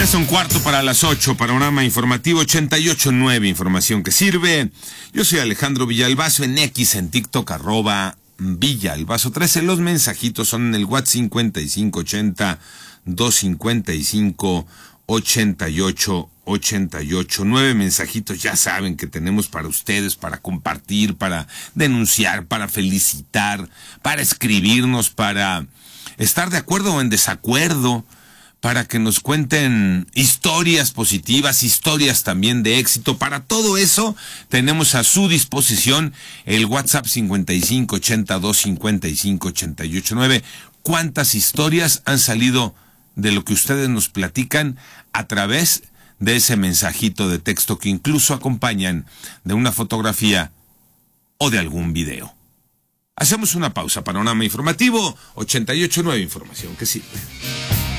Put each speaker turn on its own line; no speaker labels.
Ya son 7:45, panorama informativo 88.9, información que sirve. Yo soy Alejandro Villalbazo, en X, en TikTok, @Villalbazo13. Los mensajitos son en el WhatsApp 5580-255-8888. 9 mensajitos, ya saben, que tenemos para ustedes, para compartir, para denunciar, para felicitar, para escribirnos, para estar de acuerdo o en desacuerdo, para que nos cuenten historias positivas, historias también de éxito. Para todo eso tenemos a su disposición el WhatsApp 5580-255-8889. ¿Cuántas historias han salido de lo que ustedes nos platican a través de ese mensajito de texto que incluso acompañan de una fotografía o de algún video? Hacemos una pausa. Panorama informativo 88.9, información que sirve.